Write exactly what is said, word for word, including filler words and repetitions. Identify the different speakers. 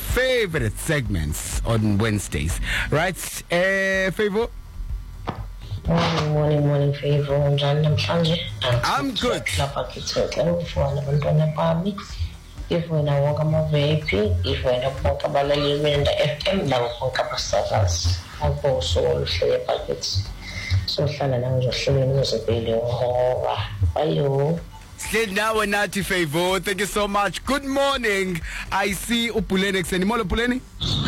Speaker 1: favorite segments on Wednesdays. Right? Uh, Favor?
Speaker 2: Morning, morning, morning, Favor.
Speaker 1: I'm good.
Speaker 2: If when I walk on my V I P, if when I walk about the living in the F M, now walk up a seconds. I go so share packets. So, Shannon, I was just showing you a video. Hello.
Speaker 1: Slid now and not Favor. Thank you so much. Good morning. I see Upulenik. Any more Upuleni?